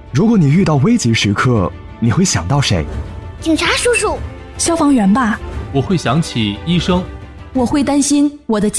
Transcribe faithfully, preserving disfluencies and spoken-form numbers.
如果你遇到危急时刻，你会想到谁？ 警察叔叔。 消防员吧。 我会想起医生。 我会担心我的家